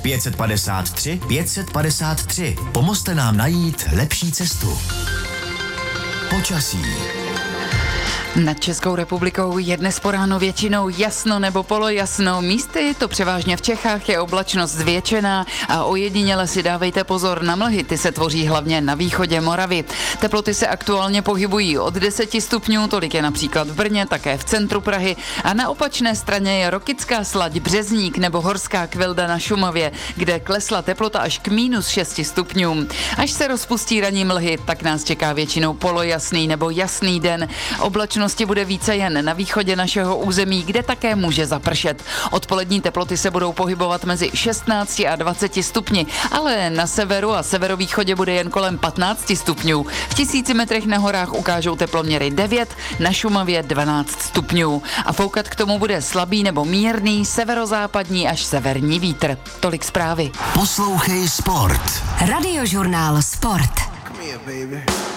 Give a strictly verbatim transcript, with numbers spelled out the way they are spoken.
pět set padesát tři pět set padesát tři. Pomozte nám najít lepší cestu. Počasí. Nad Českou republikou je dnes po ránu většinou jasno nebo polojasno. Místy, to převážně v Čechách, je oblačnost zvětšená a ojediněle si dávejte pozor na mlhy. Ty se tvoří hlavně na východě Moravy. Teploty se aktuálně pohybují od deseti stupňů, tolik je například v Brně, také v centru Prahy. A na opačné straně je Rokycká Slať, Březník nebo Horská Kvilda na Šumavě, kde klesla teplota až k minus šesti stupňům. Až se rozpustí ranní mlhy, tak nás čeká většinou polojasný nebo jasný den. Oblačnost bude více jen na východě našeho území, kde také může zapršet. Odpolední teploty se budou pohybovat mezi šestnácti a dvaceti stupni, ale na severu a severovýchodě bude jen kolem patnácti stupňů. V tisíci metrech na horách ukážou teploměry devět, na Šumavě dvanáct stupňů. A foukat k tomu bude slabý nebo mírný severozápadní až severní vítr. Tolik zprávy. Poslouchej Sport. Radiožurnál Sport. Come here, baby.